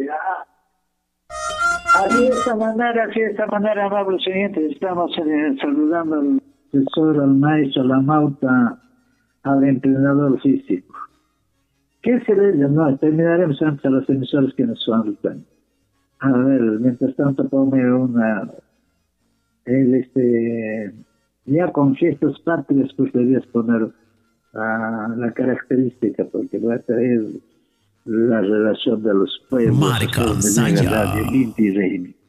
Así de esta manera, amables oyentes, estamos saludando al profesor, al maestro, a la Mauta, al entrenador físico. ¿Qué se le no? Terminaremos antes a los emisores que nos faltan. A ver, mientras tanto ponme ya con gestos patrios pues debías poner la característica, porque va a traer la relación de los pueblos, Marca de la Saya. verdad, de Inti Régimen.